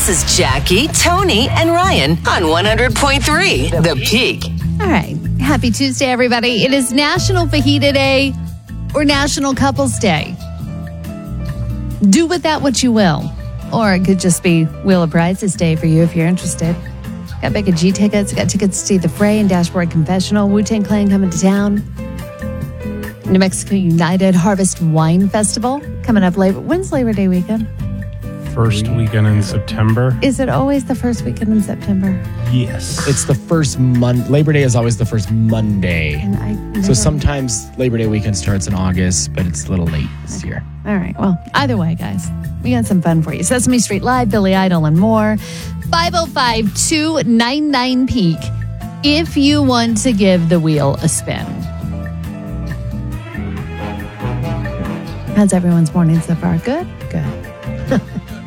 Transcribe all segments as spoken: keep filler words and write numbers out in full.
This is Jackie, Tony, and Ryan on one hundred point three The Peak. All right. Happy Tuesday, everybody. It is National Fajita Day or National Couples Day. Do with that what you will. Or it could just be Wheel of Prizes Day for you if you're interested. Got Becca G tickets. Got tickets to see The Fray and Dashboard Confessional. Wu-Tang Clan coming to town. New Mexico United Harvest Wine Festival coming up later. When's Labor Day weekend? First weekend in September. Is it always the first weekend in September? Yes. It's the first Monday. Labor Day is always the first Monday. And I never... So sometimes Labor Day weekend starts in August, but it's a little late this year. All right. Well, either way, guys, we got some fun for you. Sesame Street Live, Billy Idol, and more. five oh five, two nine nine, Peak if you want to give the wheel a spin. How's everyone's morning so far? Good? Good.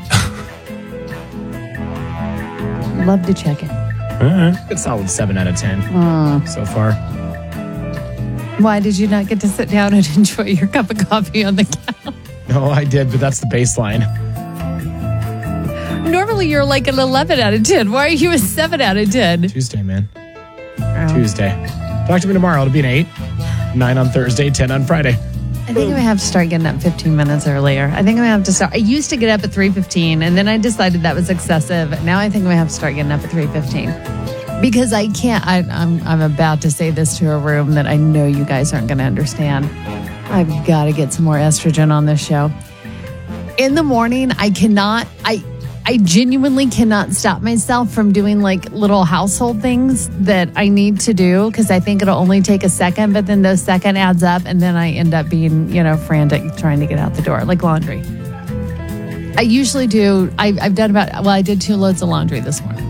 Love to check it. Uh-huh. It's solid seven out of ten Uh, so far. why did you not get to sit down and enjoy your cup of coffee on the couch? No, I did, but that's the baseline. Normally you're like an eleven out of ten. Why are you a seven out of ten? Tuesday, man. Oh. Tuesday. Talk to me tomorrow. It'll be an eight. nine on Thursday, ten on Friday. I think I'm going to have to start getting up fifteen minutes earlier. I think I'm going to have to start. I used to get up at three fifteen, and then I decided that was excessive. Now I think I'm going to have to start getting up at three fifteen. Because I can't, I, I'm, I'm about to say this to a room that I know you guys aren't going to understand. I've got to get some more estrogen on this show. In the morning, I cannot, I, I genuinely cannot stop myself from doing like little household things that I need to do because I think it'll only take a second, but then those second adds up and then I end up being, you know, frantic trying to get out the door, like laundry. I usually do, I, I've done about, well, I did two loads of laundry this morning.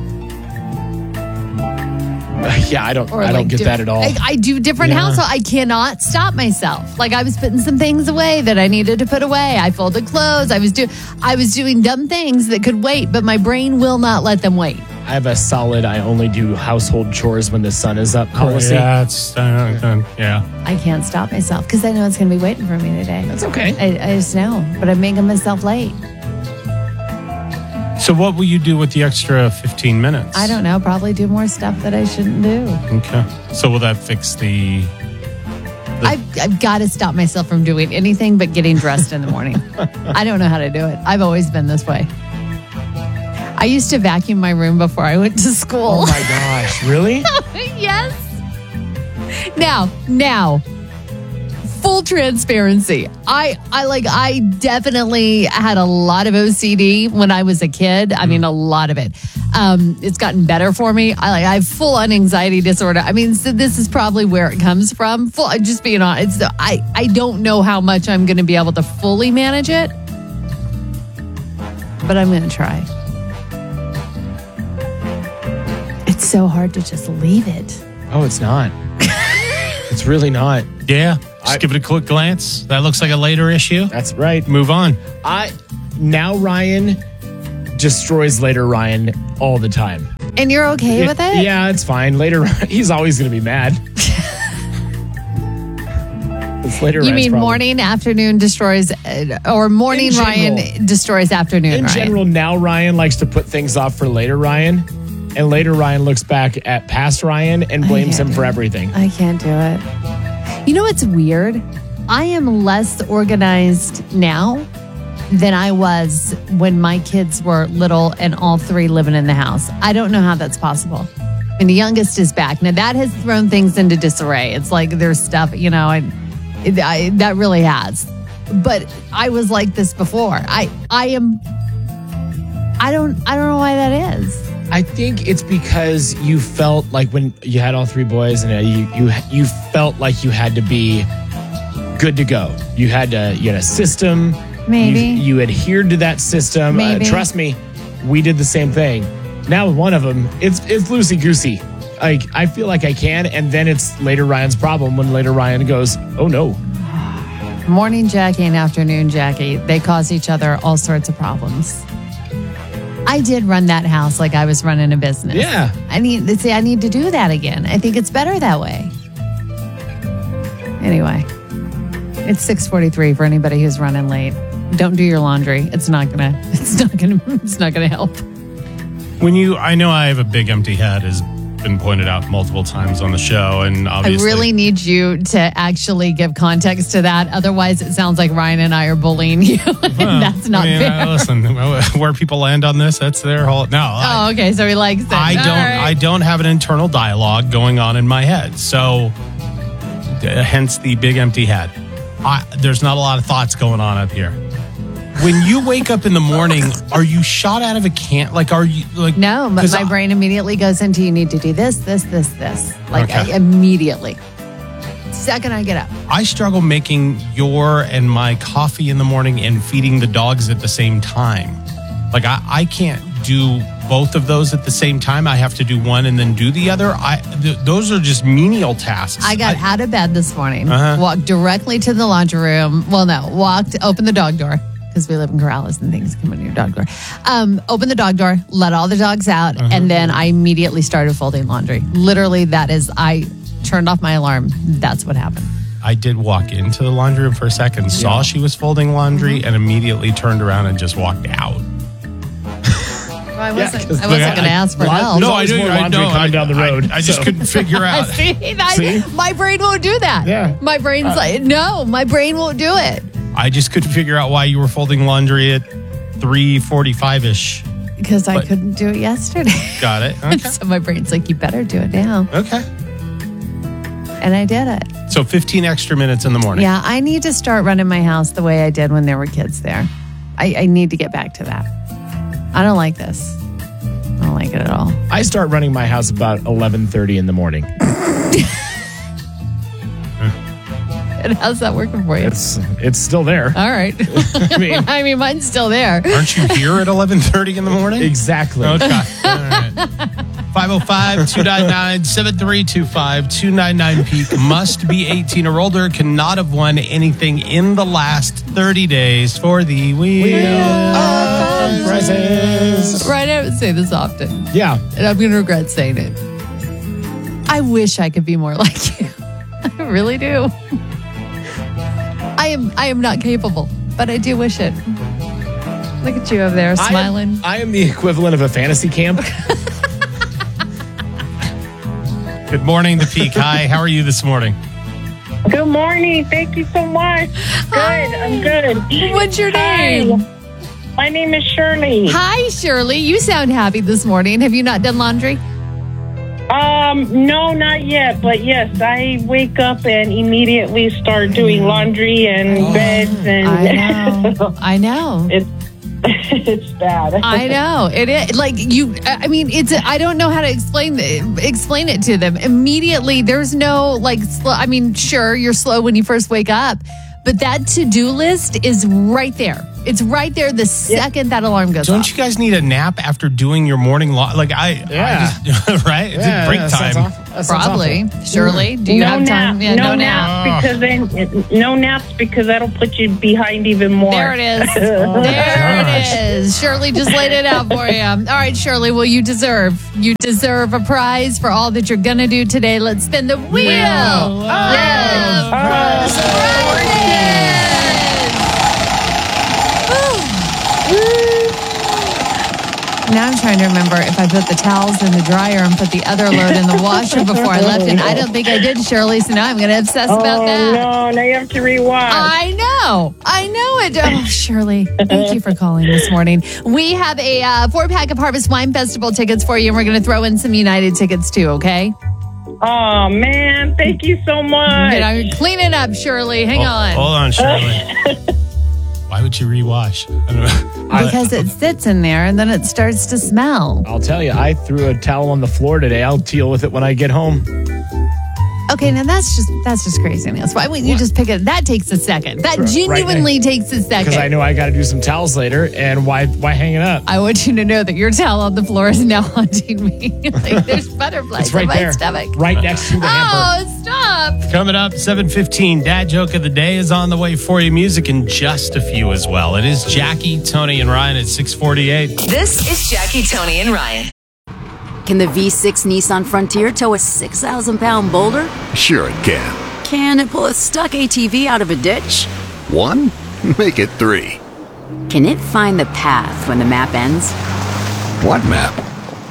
Yeah, I don't. Or I like don't get do- that at all. I, I do different Yeah. household. I cannot stop myself. Like I was putting some things away that I needed to put away. I folded clothes. I was do. I was doing dumb things that could wait, but my brain will not let them wait. I have a solid. I only do household chores when the sun is up policy. Yeah, it's, uh, uh, yeah. I can't stop myself because I know it's going to be waiting for me today. That's okay. I, I just know, but I'm making myself late. So what will you do with the extra fifteen minutes? I don't know. Probably do more stuff that I shouldn't do. Okay. So will that fix the... I've, I've got to stop myself from doing anything but getting dressed in the morning. I don't know how to do it. I've always been this way. I used to vacuum my room before I went to school. Oh my gosh! Really? Yes. Now, now, full transparency. I, I like, I definitely had a lot of O C D when I was a kid. I mean, a lot of it. Um, it's gotten better for me. I like, I have full on anxiety disorder. I mean, so this is probably where it comes from. Full, just being honest, it's, I, I don't know how much I'm going to be able to fully manage it, but I'm going to try. It's so hard to just leave it. Oh, it's not. It's really not. Yeah. Just I- give it a quick glance. That looks like a later issue. That's right. Move on. I now Ryan destroys later Ryan all the time. And you're okay with it? Yeah, it's fine. Later, he's always going to be mad. It's later. You Ryan's mean problem. morning, afternoon destroys, uh, or morning In Ryan general. destroys afternoon In Ryan? general, now Ryan likes to put things off for later Ryan, and later Ryan looks back at past Ryan and blames can't him do for it. everything. I can't do it. You know what's weird? I am less organized now than I was when my kids were little and all three living in the house. I don't know how that's possible. And the youngest is back. Now that has thrown things into disarray. It's like there's stuff, you know, and it, I, that really has. But I was like this before. I I am I don't I don't know why that is. I think it's because you felt like when you had all three boys and uh, you you you felt like you had to be good to go. You had to you had a system. Maybe. You, you adhered to that system. Maybe. Uh, trust me, we did the same thing. Now with one of them, it's it's loosey goosey. Like I feel like I can, and then it's later Ryan's problem when later Ryan goes, "Oh no." Morning Jackie and afternoon Jackie, they cause each other all sorts of problems. I did run that house like I was running a business. Yeah. I need to say I need to do that again. I think it's better that way. Anyway, it's six forty-three for anybody who's running late. Don't do your laundry. It's not gonna. It's not gonna. It's not gonna help. When you, I know I have a big empty head, has been pointed out multiple times on the show, and I obviously, really need you to actually give context to that. Otherwise, it sounds like Ryan and I are bullying you. and Well, that's not I mean, fair. uh, listen, where people land on this, that's their whole. No, I, Oh, okay. So he likes it. I All don't. right. I don't have an internal dialogue going on in my head, so uh, hence the big empty head. I, there's not a lot of thoughts going on up here. When you wake up in the morning, are you shot out of a can? Like, are you like? No, but 'cause my I- brain immediately goes into you need to do this, this, this, this. Like Okay. I, immediately. Second I get up. I struggle making your and my coffee in the morning and feeding the dogs at the same time. Like I, I can't do both of those at the same time. I have to do one and then do the other. I th- those are just menial tasks. I got out of bed this morning, Uh-huh. walked directly to the laundry room. Well, no, walked, opened the dog door because we live in Corrales and things come in your dog door. Um, opened the dog door, let all the dogs out, Uh-huh. and then I immediately started folding laundry. Literally, that is, I turned off my alarm. That's what happened. I did walk into the laundry room for a second, saw she was folding laundry, and immediately turned around and just walked out. Well, I wasn't, 'cause I wasn't like, going to I- ask for lot- help. No, always more laundry coming down the road, I, I just so. couldn't figure out. See, that, See? my brain won't do that. Yeah. My brain's like, no, my brain won't do it. I just couldn't figure out why you were folding laundry at three forty-five ish. Because I But- couldn't do it yesterday. Got it. Okay. So my brain's like, you better do it now. Okay. And I did it. So fifteen extra minutes in the morning. Yeah, I need to start running my house the way I did when there were kids there. I, I need to get back to that. I don't like this. I don't like it at all. I start running my house about eleven thirty in the morning. And how's that working for you? It's it's still there. All right. I mean, I mean, mine's still there. Aren't you here at eleven thirty in the morning? exactly. Okay. All right. five oh five, two nine nine, seven three two five, two nine nine peak. Must be eighteen or older. Cannot have won anything in the last thirty days for the wheel. of presents. Right, I would say this often. Yeah. And I'm going to regret saying it. I wish I could be more like you. I really do. I am I am not capable, but I do wish it. Look at you over there smiling. I am, I am the equivalent of a fantasy camp. Good morning, the peak. Hi, how are you this morning? Good morning. Thank you so much. Good. I'm good. What's your Hi. name? My name is Shirley. Hi, Shirley. You sound happy this morning. Have you not done laundry? Um, no, not yet, but yes, I wake up and immediately start doing laundry and beds, and I know. I know. it's it's bad. I know it is like you. I mean, it's. I don't know how to explain the, explain it to them immediately. There's no like. Slow, I mean, sure, you're slow when you first wake up, but that to do list is right there. It's right there the second that alarm goes Don't off. you guys need a nap after doing your morning law? Like I, Yeah. I just, right? It's Yeah, break that sounds time. awful. That sounds Probably, awful. Shirley. Do you no have nap, time? Yeah, no, no nap. naps because then no naps because that'll put you behind even more. There it is. there gosh. it is. Shirley just laid it out for you. All right, Shirley. Well, you deserve you deserve a prize for all that you're gonna do today. Let's spin the wheel. Yes. Prizes. Now I'm trying to remember if I put the towels in the dryer and put the other load in the washer before I left, and I don't think I did, Shirley. So now I'm going to obsess Oh about that. no! Now you have to rewind. I know. I know it. Oh, Shirley, thank you for calling this morning. We have a uh, four pack of Harvest Wine Festival tickets for you, and we're going to throw in some United tickets too, okay? Oh man! Thank you so much. You know, clean it up, Shirley. Hang Oh, on. hold on, Shirley. Why would you rewash? I don't know. Because it sits in there and then it starts to smell. I'll tell you, I threw a towel on the floor today. I'll deal with it when I get home. Okay, now that's just that's just craziness. Why wouldn't you just pick it? That takes a second. That Right, genuinely right. takes a second. Because I know I got to do some towels later, and why why hang it up? I want you to know that your towel on the floor is now haunting me. Like there's butterflies It's right in my there, stomach. right next to the hamper. Oh, stop. Coming up, seven fifteen, Dad Joke of the Day is on the way for you. Music in just a few as well. It is Jackie, Tony, and Ryan at six forty-eight. This is Jackie, Tony, and Ryan. Can the V six Nissan Frontier tow a six thousand pound boulder? Sure it can. Can it pull a stuck A T V out of a ditch? One? Make it three. Can it find the path when the map ends? What map?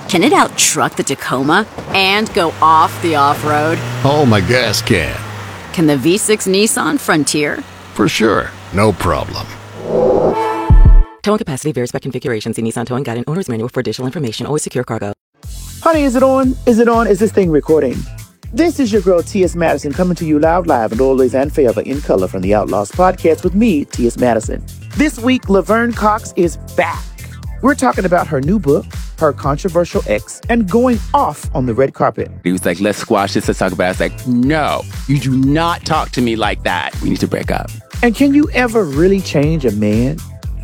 Can it out-truck the Tacoma and go off the off-road? Oh, my gas can. Can the V six Nissan Frontier? For sure. No problem. Towing capacity varies by configuration. See Nissan Towing Guide and Owner's Manual for additional information. Always secure cargo. Honey, is it on? Is it on? Is this thing recording? This is your girl, T S. Madison, coming to you loud, live, and always and forever in color from the Outlaws podcast with me, T S. Madison. This week, Laverne Cox is back. We're talking about her new book, her controversial ex, and going off on the red carpet. He was like, let's squash this, let's talk about it. I was like, no, you do not talk to me like that. We need to break up. And can you ever really change a man?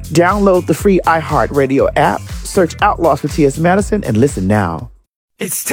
Download the free iHeartRadio app, search Outlaws for T S. Madison, and listen now. It's time.